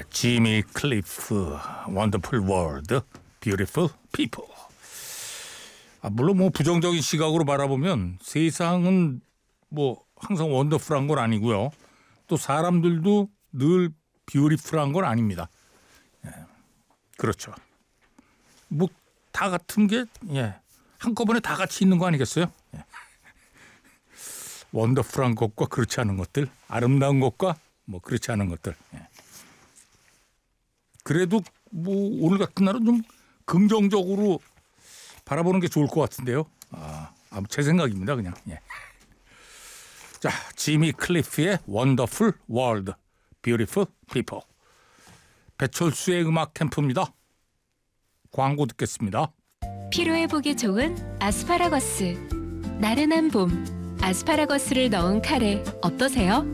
지미 클리프, 원더풀 월드, 뷰티풀 피플. 물론 뭐 부정적인 시각으로 바라보면 세상은 뭐 항상 원더풀한 건 아니고요. 또 사람들도 늘 뷰티풀한 건 아닙니다. 그렇죠. 뭐 다 같은 게 한꺼번에 다 같이 있는 거 아니겠어요? 원더풀한 것과 그렇지 않은 것들, 아름다운 것과 뭐 그렇지 않은 것들. 그래도 뭐 오늘 같은 날은 좀 긍정적으로 바라보는 게 좋을 것 같은데요. 제 생각입니다, 그냥. 자, 지미 클리프의 원더풀 월드, 뷰티풀 피플. 배철수의 음악 캠프입니다. 광고 듣겠습니다. 피로회복에 좋은 아스파라거스. 나른한 봄, 아스파라거스를 넣은 카레 어떠세요?